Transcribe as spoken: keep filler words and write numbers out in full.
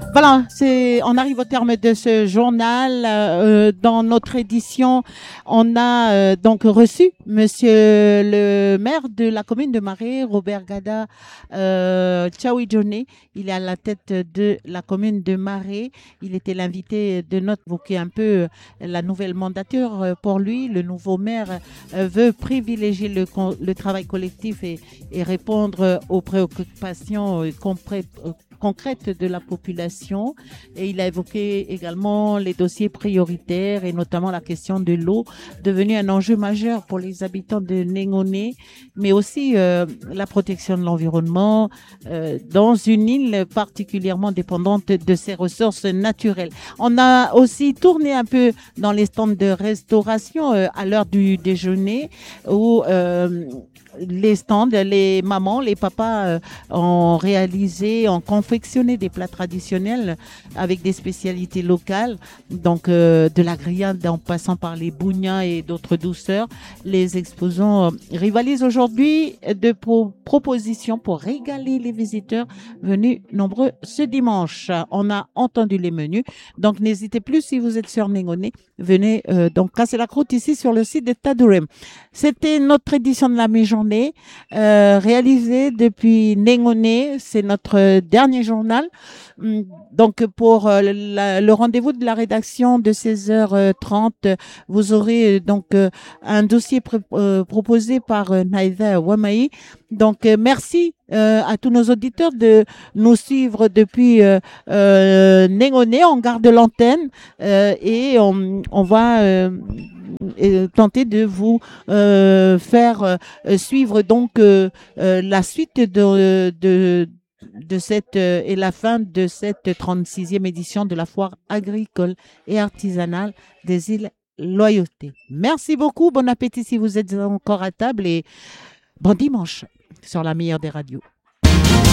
Voilà, c'est, on arrive au terme de ce journal. Euh, dans notre édition, on a euh, donc reçu Monsieur le maire de la commune de Marais, Robert Gada euh, Tchaoui-Djoné. Il est à la tête de la commune de Marais. Il était l'invité de notre, évoquer un peu la nouvelle mandature pour lui. Le nouveau maire euh, veut privilégier le, le travail collectif et, et répondre aux préoccupations euh, complètes concrète de la population, et il a évoqué également les dossiers prioritaires et notamment la question de l'eau, devenue un enjeu majeur pour les habitants de Néngoné, mais aussi euh, la protection de l'environnement euh, dans une île particulièrement dépendante de ses ressources naturelles. On a aussi tourné un peu dans les stands de restauration euh, à l'heure du déjeuner où euh, les stands, les mamans, les papas euh, ont réalisé, ont confectionné des plats traditionnels avec des spécialités locales, donc euh, de la grillade en passant par les bougnats et d'autres douceurs. Les exposants euh, rivalisent aujourd'hui de pro- propositions pour régaler les visiteurs venus nombreux ce dimanche. On a entendu les menus, donc n'hésitez plus si vous êtes sur Néngoné, venez euh, donc casser la croûte ici sur le site de Tadourim. C'était notre édition de la mi-journée, euh, réalisée depuis Néngoné. C'est notre dernier journal. Donc, pour euh, la, le rendez-vous de la rédaction de seize heures trente, vous aurez donc euh, un dossier pr- euh, proposé par euh, Naïda Wamaï. Donc, euh, merci euh, à tous nos auditeurs de nous suivre depuis euh, euh, Néngoné. On garde l'antenne euh, et on, on va... Euh, et tenter de vous euh, faire euh, suivre donc euh, euh, la suite de, de, de cette euh, et la fin de cette trente-sixième édition de la foire agricole et artisanale des îles Loyauté. Merci beaucoup, bon appétit si vous êtes encore à table et bon dimanche sur la meilleure des radios.